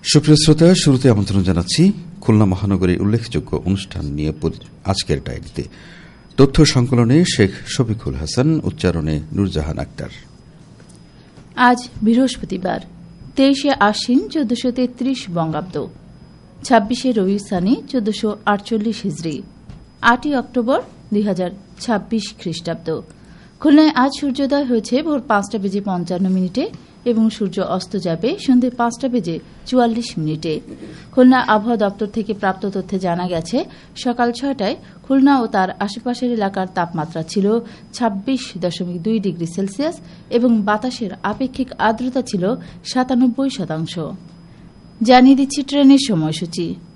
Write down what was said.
সুপ্রিয় শ্রোতা, শুরুতে আমন্ত্রণ জানাচ্ছি খুলনা মহানগরীর উল্লেখযোগ্য অনুষ্ঠান নিয়ে আজকের ডায়েরিতে। তথ্য সংকলনে শেখ শফিকুল হাসান, উচ্চারণে নূরজাহান আক্তার। আজ বৃহস্পতিবার 23শে আশ্বিন 1433 বঙ্গাব্দ, 26শে রবিউল সানি 1448 হিজরি, 8ই অক্টোবর 2026 খ্রিস্টাব্দ। খুলনায় আজ সূর্যোদয় হয়েছে ভোর 5:55 এবং সূর্য অস্ত যাবে সন্ধ্যে 5:44। খুলনা আবহাওয়া দপ্তর থেকে প্রাপ্ত তথ্যে জানা গেছে, সকাল 6টায় খুলনা ও তার আশেপাশের এলাকার তাপমাত্রা ছিল 26.2 ডিগ্রি সেলসিয়াস এবং বাতাসের আপেক্ষিক আর্দ্রতা ছিল 97%। জানিয়ে দিচ্ছি ট্রেনের সময়সূচি।